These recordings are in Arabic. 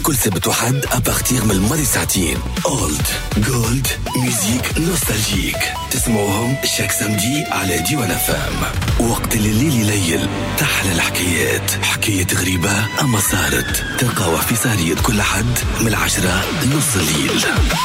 كل سبت وحد أبارتيغ من الماضي ساعتين. أولد جولد ميوزيك نوستالجيك تسمعوهم شاك سمدي على ديوان فام. وقت الليل يليل تحلى الحكايات، حكاية غريبة أما صارت، تلقاوها في سهرية كل حد من 10 لنص الليل.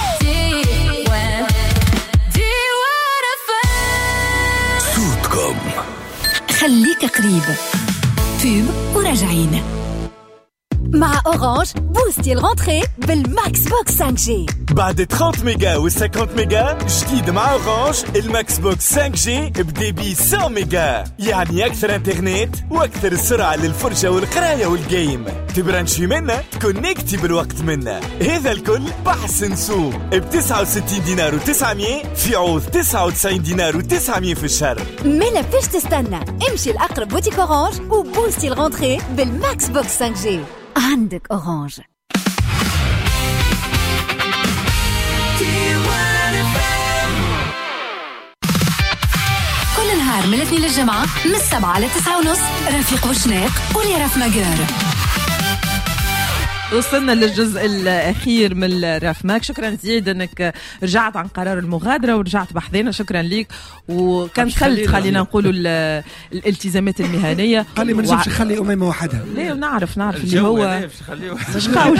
صوتكم خليك قريب. فيلم وراجعين مع أورانج. بوستي الغنطري بالماكس بوكس 5G. بعد 30 ميجا و 50 ميجا جديد مع أورانج الماكس بوكس 5G بديبي 100 ميجا، يعني أكثر انترنت وأكثر سرعة للفرجة والقراية والجيم. تبرانشي منا كونيكتي بالوقت منا. هذا الكل بحث نسوم ب69 دينار و900 في عوض 99 دينار و900 في الشهر. مالا فيش تستنى، امشي الأقرب بوتيك أورانج وبوستي الغنطري بالماكس بوكس 5G. عندك أورانج. كل نهار من الاثنين للجمعة من 7 ل 9:30 رفيق وشناق وليرف ماجر. وصلنا للجزء الأخير من الرف ماك. شكرا زياد أنك رجعت عن قرار المغادرة ورجعت بحذنا. شكرا ليك. وكان خلينا نقولوا الالتزامات المهنية. خلي ما نجمش نخلي أميمة وحدها. ليه نعرف اللي هو مش قاول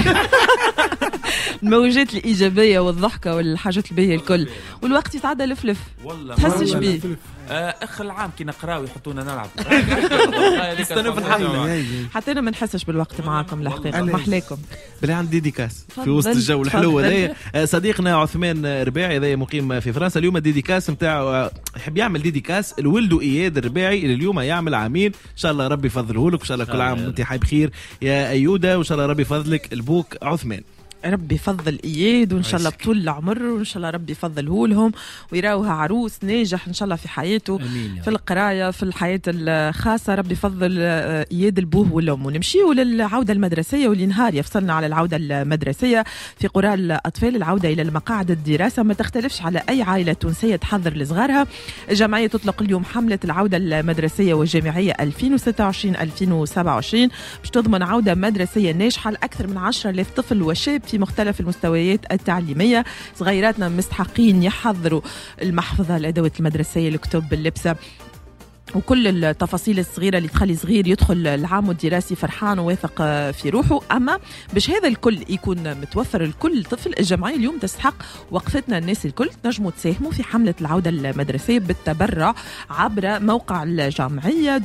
الموجات الإيجابية والضحكة والحاجات الباهية الكل، والوقت يتعدى لفلف تحسش بيه. اخر العام كي نقراو يحطونا نلعب استنوا في الحملة حتى انا ما نحسش بالوقت معاكم الحقيقه. محليكم بلا عندي ديديكاس في وسط الجو الحلو هذا. صديقنا عثمان رباعي هذا مقيم في فرنسا. اليوم الديديكاس نتاعو يحب يعمل ديديكاس لولده اياد الرباعي اللي اليوم يعمل عامين. ان شاء الله ربي يفضله لك، ان شاء الله كل عام وانت حي بخير يا ايوده، وان شاء الله ربي يفضلك البوك عثمان. ربي يفضل إياد وإن شاء الله بطول العمر، وإن شاء الله ربي يفضله لهم ويراوها عروس ناجح إن شاء الله في حياته. أمين. في القراية في الحياة الخاصة ربي يفضل إياد البوه والأم. ونمشيوا للعودة المدرسية، واللي نهار يفصلنا على العودة المدرسية في قرى الأطفال. العودة إلى المقاعد الدراسة ما تختلفش على أي عائلة تونسية تحضر لصغارها. الجمعية تطلق اليوم حملة العودة المدرسية والجامعية 2026-2027 باش تضمن عودة مدرسية ناجحة لأكثر من 10,000 طفل وشاب في مختلف المستويات التعليمية. صغيراتنا مستحقين يحضروا المحفظة، الأدوات المدرسية، الكتب، اللبسة، وكل التفاصيل الصغيرة اللي تخلي صغير يدخل العام الدراسي فرحان وواثق في روحه. أما باش هذا الكل يكون متوفر لكل طفل، الجمعية اليوم تستحق وقفتنا. الناس الكل تنجموا تساهموا في حملة العودة المدرسية بالتبرع عبر موقع الجمعية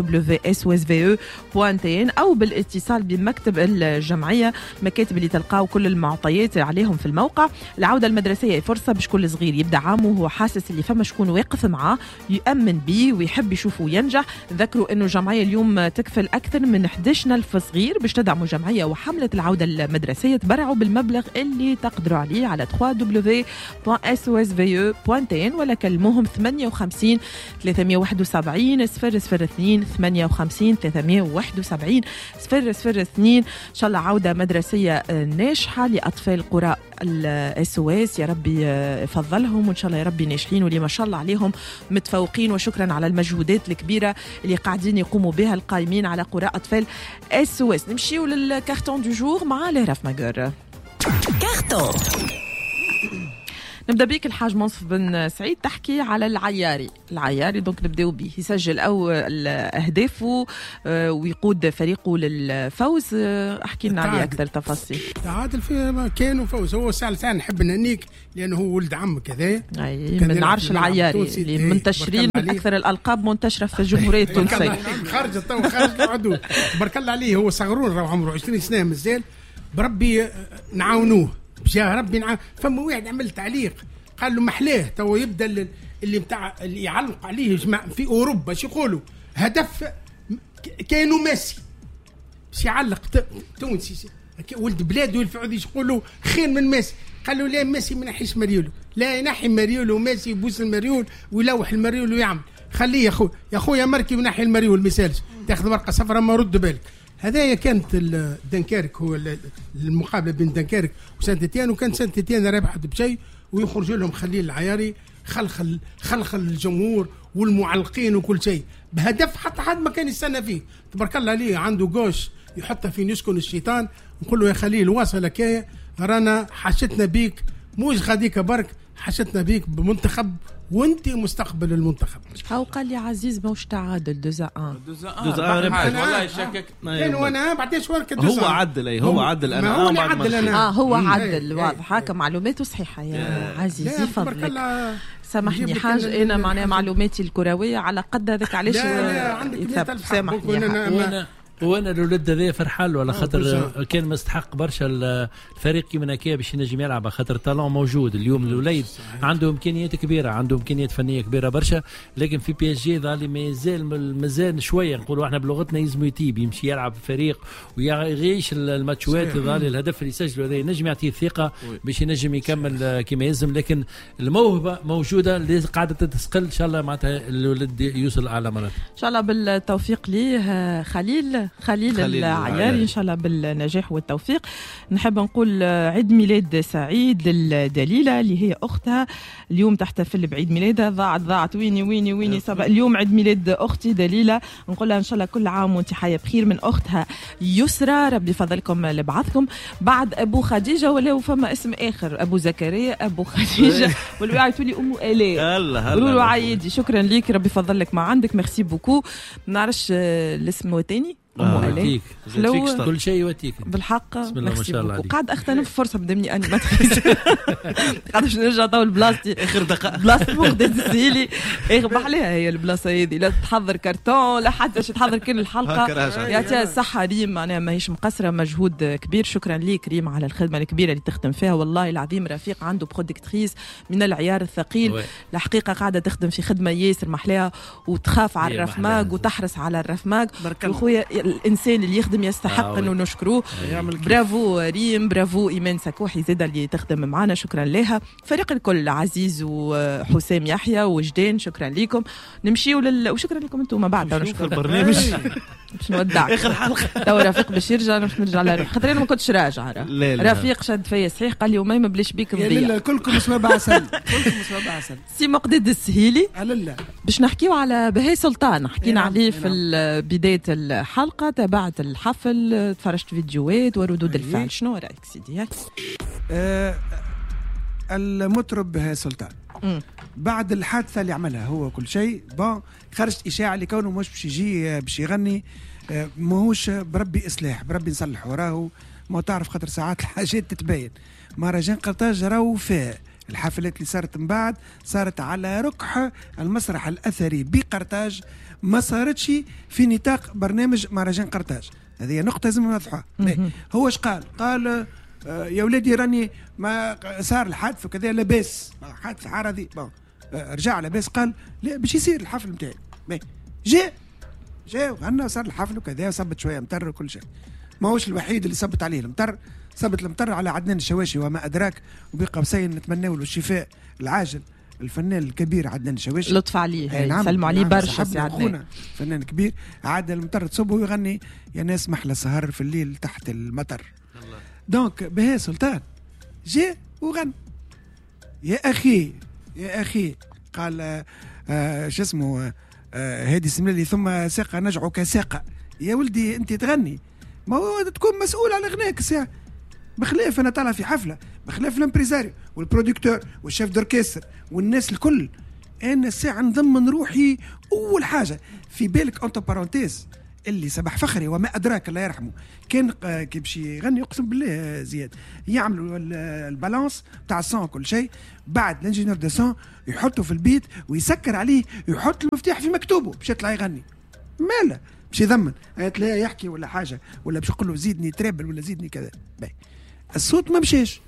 www.swsve.tn أو بالاتصال بمكتب الجمعية، مكاتب اللي تلقاو كل المعطيات عليهم في الموقع. العودة المدرسية فرصة باش كل صغير يبدأ عامه وهو حاسس اللي فما شكون واقف معاه يؤمن بيه ويحب يشوفوا ينجح. ذكروا انه الجمعيه اليوم تكفل اكثر من 11,000 صغير. باش تدعموا الجمعيه وحمله العوده المدرسيه تبرعوا بالمبلغ اللي تقدروا عليه على www.swsve.tn ولا كلموهم 58 371 002 58 371 002. ان شاء الله عوده مدرسيه ناجحه لاطفال قرى الSOS. يا ربي يفضلهم وان شاء الله يا ربي ناجحين واللي ما شاء الله عليهم متفوقين. وشكرا على المجهودات الكبيرة اللي قاعدين يقوموا بها القائمين على قرى أطفال SOS. نمشيو للكارتون دو جور مع ليرف ماجر. كارتون نبدأ بيك الحاج منصف بن سعيد تحكي على العياري دونك نبدأ به. يسجل أول أهدافه ويقود فريقه للفوز. أحكي لنا عليه أكثر تفاصيل. تعادل في كانوا فوز. هو سالتان نحب نهنيك لأنه هو ولد عم كذا. من عرش العياري اللي منتشرين أكثر الألقاب منتشرة في الجمهورية التونسية. خرج العدو تبارك الله عليه. هو صغرون راهو عمره 20 سنة مازال. بربي نعاونوه يا ربي فما واحد عمل تعليق قال له محلاه تو يبدا اللي يعلق عليه في اوروبا شو يقولوا هدف كانوا ميسي باش يعلق تونسي ولد بلاده يقعدوا يقولوا خير من ميسي. قال له لا ميسي ما ينحيش مريولو، لا ينحي مريولو وميسي يبوس المريول ويلوح المريول ويعمل. خليه يا خويا مركي ونحي المريول مثالش تاخذ ورقه صفراء ما رد بالك. هذايا كانت دنكارك هو المقابله بين دنكارك وسانت تيان. وكان سانت تيان رابحه بشيء ويخرج لهم خليل العياري خلخل الجمهور والمعلقين وكل شيء بهدف حتى حد ما كان يستنى فيه. تبارك الله عليه عنده جوش يحطها فين يسكن الشيطان. نقول له يا خليل واصلك يا رانا حشتنا بيك موش غاديك برك، حشتنا بيك بمنتخب وانت مستقبل المنتخب. هاو قال لي عزيز موش تعادل 2-1 والله شكك كان وانا بعدين شو هو عدل هو عدل انا هو عدل واضح هكا معلوماته صحيحه يا عزيزي يفضلك. سامحني حاجه انا معناها معلوماتي الكرويه على قد هذاك علاش سامحني. وانا الولد هذا فرحان ولا خاطر كان مستحق برشا الفريق كيما هكا باش ينجم يلعب، خاطر طالون موجود اليوم. الوليد عنده امكانيات كبيره، عنده امكانيات فنيه كبيره برشا، لكن في بي اس جي ظالي مازال شويه نقولوا احنا بلغتنا يلزم يتيب يمشي يلعب في فريق ويعيش الماتشات. ظالي الهدف اللي سجله هذا ينجم يعطيه الثقه باش ينجم يكمل كما يلزم، لكن الموهبه موجوده اللي قاعده تتسقل. ان شاء الله معناتها الولد يوصل اعلى مرات ان شاء الله. بالتوفيق ليه خليل العياري ان شاء الله بالنجاح والتوفيق. نحب نقول عيد ميلاد سعيد للدليله اللي هي اختها اليوم تحتفل بعيد ميلادها. ضاعت ويني اليوم عيد ميلاد اختي دليله، نقول لها ان شاء الله كل عام وانت حيه بخير. من اختها يسرى ربي يفضلكم لبعضكم. بعد ابو خديجه ولا فما اسم اخر ابو زكريا ابو خديجه واللي يعيطوا لي ام الاء قولوا له عايدي. شكرا ليك ربي يفضلك ما عندك ميرسي بوكو. ما نعرفش الاسم الثاني يواتيك كل شيء يواتيك بالحق. بسم الله ما شاء الله عليك. قاعد اغتنم فرصه بدمني اني ما قاعدش نرجع طول بلاصتي اخر دقائق بلاصه مقدس السيلي اغبح عليها هي البلاصه هذه. لا تحضر كرتون لا حتى شي تحضر كل الحلقه. يعطيها الصحه ريم معناها ماهيش مقصره مجهود كبير. شكرا ليك ريم على الخدمه الكبيره اللي تخدم فيها. والله العظيم رفيق عنده برودكتريس من العيار الثقيل. الحقيقه قاعده تخدم في خدمه ياسر محلاها وتخاف على الرفماق وتحرص على الرفماق. وخويا الانسان اللي يخدم يستحق انه نشكروه. برافو ريم، برافو ايمان سكوحي زاده اللي تخدم معنا، شكرا لها. فريق الكل عزيز وحسام يحيى وجدان شكرا لكم. نمشيو وشكرا لكم انتم بعد نشكر البرنامج باش نودعك اخر حلقه. تو رفيق باش يرجع باش نرجع له خاطر انا ما كنتش راجعه. رفيق شد فيا صحيح قال لي وما بلاش بيك نضيع. كلكم اسمه بعسل كلكم اسمه بعسل. سي مقدد السهيلي لا باش نحكيو على بهاء سلطان. حكينا عليه في بدايه الحلقه، تابعت الحفل، تفرجت فيديوهات وردود الفعل. شنو رايك سيدي؟ المطرب بهاء سلطان بعد الحادثه اللي عملها هو كل شيء خرجت اشاعه اللي كونه مش باش يجي باش يغني ماهوش بربي اصلاح بربي نصلح وراه. ما تعرف خاطر ساعات الحاجات تتبين. مهرجان قرطاج راهو فاء الحفلات اللي صارت من بعد صارت على ركح المسرح الاثري بقرطاج، ما صارتش في نطاق برنامج مهرجان قرطاج. هذه نقطه لازم نوضحها. هو ايش قال يا ولادي راني ما صار الحادث وكذا لاباس حادث عرضي رجع لاباس. قال لا باش يصير الحفل نتاعي جاء وغنى وصار الحفل وكذا وصبت شويه مطر وكل شيء. ما هوش الوحيد اللي صبت عليه المطر، صبت المطر على عدنان الشواشي وما ادراك. وبقى قوسين نتمنى له الشفاء العاجل الفنان الكبير عدنان الشواشي. لطف عليه سلموا عليه برشا سي عدنان فنان كبير. عاد المطر تصبه ويغني يا ناس محلى سهر في الليل تحت المطر. دونك بهاء سلطان جاء وغنى. يا اخي قال شو اسمه هادي سملي ثم ساقه نجعك ساقه. يا ولدي انت تغني ما هو تكون مسؤول على غناك الساعه. بخلاف انا طالع في حفله بخلاف الامبريزاريو والبروديكتور والشيف دوركستر والناس الكل. انا الساعه نضمن روحي اول حاجه في بالك انت بارونتيز اللي صباح فخري وما ادراك الله يرحمه كان كي باش يغني اقسم بالله زياد يعملوا البالانس تاع الصون كل شيء. بعد الانجينير دو سون يحطه في البيت ويسكر عليه يحط المفتاح في مكتوبه باش يطلع يغني. ماله باش يضمن تلاقيه يحكي ولا حاجه ولا باش يقول له زيدني ترابل ولا زيدني كذا. الصوت ما مشاش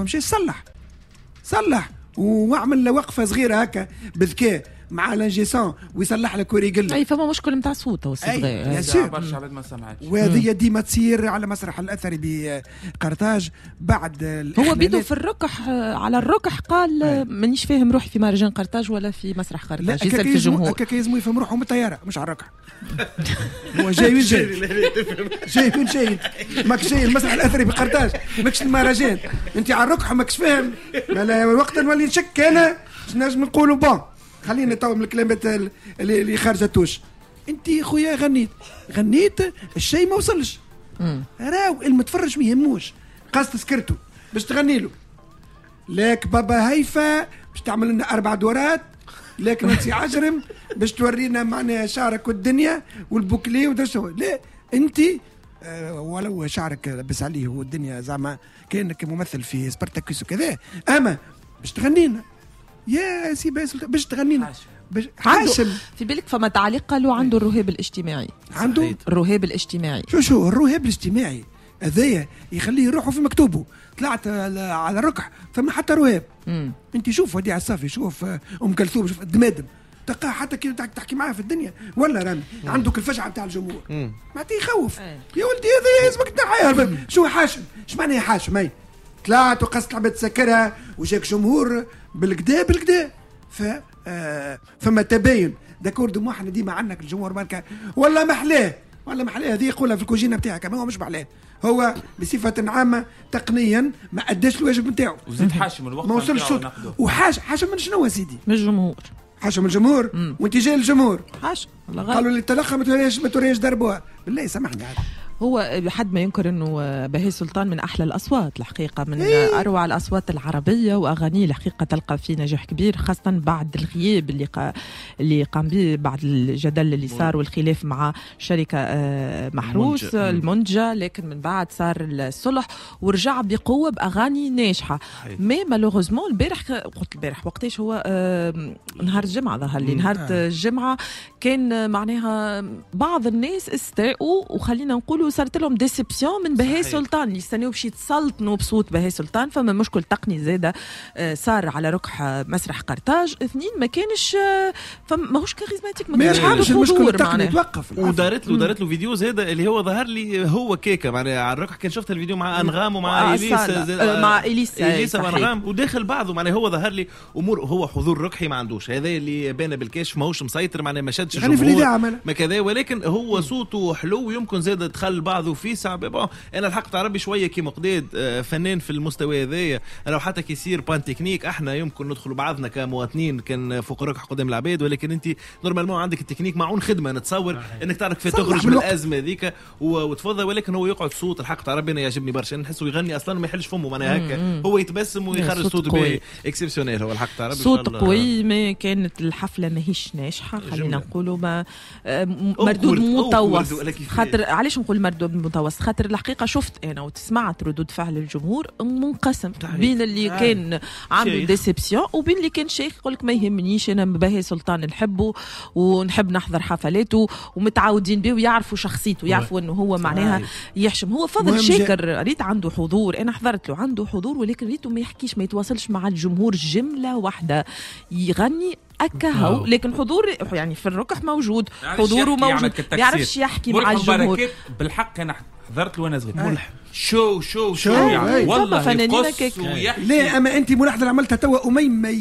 صلح واعمل وقفه صغيره هكا بذكاء مع لانجيسون ويصلح لك وريقل. اي فما مشكل نتاع صوت او صغير برشا عباد ما سمعتش. وهذه ديما تصير على مسرح الاثري بقرطاج. بعد هو بيدو في الركح على الركح قال مانيش فاهم روحي في مهرجان قرطاج ولا في مسرح قرطاج. يسال في الجمهور هكا يلزم يفهم روحه من الطياره مش على الركح. هو جاي من جاي ماكش جاي المسرح الاثري بقرطاج ماكش المهرجان. انت على الركح ماكش فاهم. وقت نولي نشك انا نجم نقولوا بون خلينا تو من الكلمات اللي خارجه توش. انت خويا غنيت الشيء ما وصلش راو المتفرج ما يهموش قاص تسكرته باش تغني له لك بابا هيفا باش تعمل لنا 4 دورات لكن نسي عجرم باش تورينا معناها شعرك والدنيا والبوكلي ودرسو لا انت ولو شعرك لبس عليه والدنيا زعما كانك ممثل في سبارتاكوس وكذا اما باش تغنينا يا سي باش تغنينا حاشم في بالك فما تعليق قالوا عنده الرهاب الاجتماعي عنده الرهاب الاجتماعي شو الرهاب الاجتماعي هذايا يخليه يروحوا في مكتوبه طلعت على الركح فما حتى رهاب انت شوف وديع الصافي شوف ام كلثوم شوف الدمادم تلقاه حتى كي تحكي معاه في الدنيا ولا رامي عندك الفجعه بتاع الجمهور ما يخوف يا ولدي هذا اسمك تنحيها شو حاشم ايش معناها حاشم هي طلعت وقصت لعبه تسكرها وجاك جمهور بالكدا فما تباين داكور دو احنا ديما عندك الجمهور مالك ولا محلاه هذه يقولها في الكوجينه بتاعك ما هو مش محلاه هو بصفه عامه تقنيا ما اداش الواجب نتاعو وزيد حاشم الوقت ما وصلش صوت حاشم من شنو يا سيدي من الجمهور حاشم الجمهور وانت جاي الجمهور حاشم قالوا لي التلقى ما توريش دربوها بالله سامحني عاد هو حد ما ينكر انه بهي سلطان من احلى الاصوات الحقيقه من اروع الاصوات العربيه واغانيه الحقيقه تلقى في نجاح كبير خاصه بعد الغياب اللي قام به بعد الجدل اللي صار والخلاف مع شركه محروس المنتجه لكن من بعد صار الصلح ورجع بقوه باغاني ناجحه مي مالوغوزمون البارح وقتاش هو نهار الجمعه ظهر لي نهار الجمعه كان معناها بعض الناس استاءوا وخلينا نقولوا صارت لهم ديسيبسيون من بهاء سلطان يستنوا باش يتسلطنوا بصوت بهاء سلطان فما مشكل تقني زاده صار على ركح مسرح قرطاج اثنين ما كانش ماهوش كاريزماتيك ما كانش عنده حضور معناها ودارت له فيديو زاده اللي هو ظهر لي هو كيكه معناها على الركح كان شفت الفيديو مع انغام ومع اليسا وانغام وداخل بعضه معناها هو ظهر لي امور هو حضور ركحي ما عندوش هذا اللي بان بالكاش ماهوش مسيطر معناها ما شدش الجمهور ما كذا ولكن هو صوته حلو ويمكن زاد دخل بعضه في صعب انا الحق تعربي شويه كيما قديد فنان في المستوى هذايا لو حتى كيصير بان تكنيك احنا يمكن ندخل بعضنا كمواطنين كان فوق ركح قدام العباد ولكن انت نورمالمون عندك التكنيك معون خدمه نتصور انك تعرف كيف تخرج من الازمه هذيك وتفضل ولكن هو يقعد صوت الحق تعربي انا يعجبني برشا نحسه يغني اصلا ما يحلش فمه معناها هكا هو يتبسم ويخرج صوته باهي اكسبسيونيل هو الحق تعربي صوت قوي ما كانت الحفله ماهيش ناجحه خلينا نقولوا ما مردود متوسط خاطر علاش نقول مردود متوسط خاطر الحقيقه شفت انا وتسمعت ردود فعل الجمهور منقسم بين اللي كان عنده ديسيبسيون وبين اللي كان شيخ يقول لك ما يهمنيش انا بهاء سلطان نحبه ونحب نحضر حفلاته ومتعودين به ويعرفوا شخصيته يعرفوا انه هو معناها يحشم هو فضل شاكر ريت عنده حضور انا حضرت له عنده حضور ولكن ريته ما يحكيش ما يتواصلش مع الجمهور جمله واحده يغني أكهو لكن حضور يعني في الركح موجود حضوره موجود يعرفش يحكي مع الجمهور بالحق أنا حضرت له وانا صغير ملح شو يعني والله يقص ويحكي لا اما انت ملاحظه اللي عملتها توا اميمه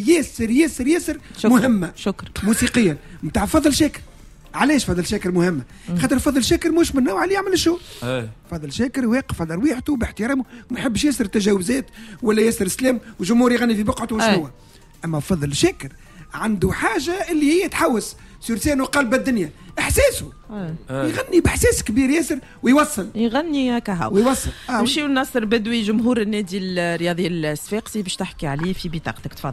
ياسر مهمه شكرا موسيقيا نتاع فضل شاكر علاش فضل شاكر مهمه خاطر فضل شاكر مش من النوع اللي يعمل الشو فضل شاكر واقف على رواحته باحترامه ما يحبش ياسر تجاوزات ولا ياسر سلام وجمهور يغني في بقعته وشنو اما فضل شاكر عنده حاجه اللي هي تحوس سورسان وقلب الدنيا احساسه يغني باحساس كبير ياسر ويوصل يغني هكا ويوصل نمشيو لناصر بدوي جمهور النادي الرياضي الصفاقسي باش تحكي عليه في بطاقتك تفضل.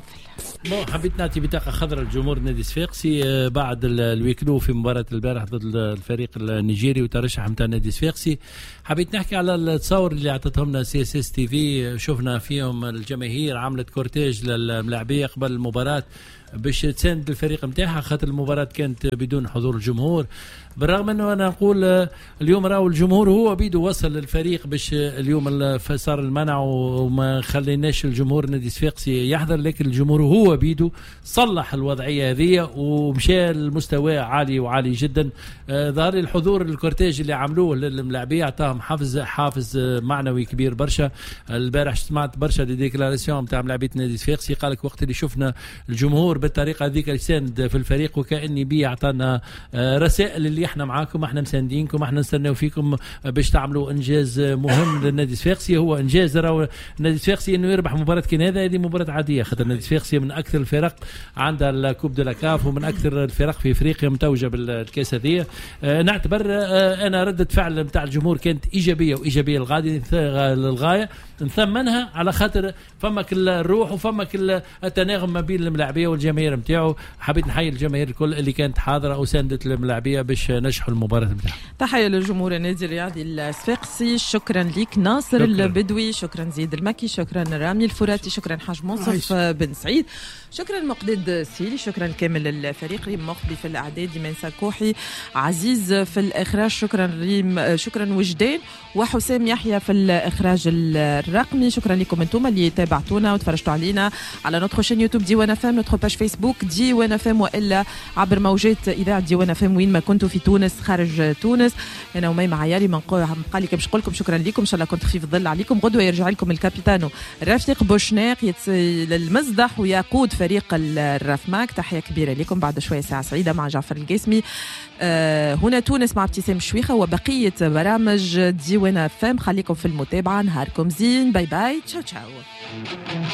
حبيت نعطي بطاقه خضراء لجمهور النادي الصفاقسي بعد الويكلو في مباراه البارح ضد الفريق النيجيري وترشح نتاع النادي الصفاقسي. حبيت نحكي على التصاور اللي اعطتهم لنا CSS TV شفنا فيهم الجماهير عملت كورتيج للملاعبيه قبل المباراه باش تساند الفريق نتاعها خاطر المباراة كانت بدون حضور الجمهور. بالرغم انه انا نقول اليوم راهو الجمهور هو بيده وصل للفريق باش اليوم صار المنع وما خليناش الجمهور النادي الصفاقسي يحضر لكن الجمهور هو بيده صلح الوضعيه هذه ومشى المستوى عالي وعالي جدا. ظهر لي الحضور الكورتيج اللي عملوه للملاعبيه اعطاهم حافز معنوي كبير برشا. البارح سمعت برشا دي ديكلاراسيون نتاع ملاعبيه النادي الصفاقسي قال لك وقت اللي شفنا الجمهور بالطريقه هذيك يساند في الفريق وكاني بيه اعطانا رسائل اللي اللي احنا معاكم، احنا مساندينكم، احنا نستناو فيكم باش تعملوا انجاز مهم للنادي الصفاقسي. هو انجاز راهو النادي الصفاقسي انه يربح مباراه كان هذه مباراه عاديه، خاطر النادي الصفاقسي من اكثر الفرق عندها الكوب دو لا كاف ومن اكثر الفرق في افريقيا متوجه بالكاس هذه. نعتبر انا رده فعل نتاع الجمهور كانت ايجابيه وايجابيه للغايه، نثمنها على خاطر فمك الروح وفمك التناغم ما بين الملاعبيه والجماهير نتاعو. حبيت نحيي الجماهير الكل اللي كانت حاضره وساندت الملاعبيه باش نجحوا المباراه نتاعهم. تحيه للجمهور النادي الرياضي الصفاقسي. شكرا ليك ناصر البدوي، شكرا زيد المكي، شكرا رامي الفراتي، شكرا حاج منصف بن سعيد، شكرا مقداد سيلي، شكرا كامل الفريق، ريم مخبي في الاعداد، من ساكوحي، عزيز في الاخراج، شكرا ريم، شكرا وجدان، وحسام يحيى في الاخراج الرقمي. شكرا لكم انتم اللي تابعتونا وتفرجتوا علينا على نوتخ شين يوتيوب ديوان افام، نوتخ باج فيسبوك ديوان افام، والا عبر موجات اذاعه ديوان افام وين ما كنتوا في تونس خارج تونس. انا وميمة عيالي من قال لك باش نقول لكم شكرا لكم، ان شاء الله كنت خفيف الظل عليكم. غدوه يرجع لكم الكابيتانو رفيق بوشناق للمزدح ويقود فريق الرفماك. تحيه كبيره لكم. بعد شويه ساعه سعيده مع جعفر القاسمي هنا تونس مع ابتسام شويخه وبقيه برامج ديوان افام. خليكم في المتابعه، نهاركم زين، باي باي، تشاو تشاو.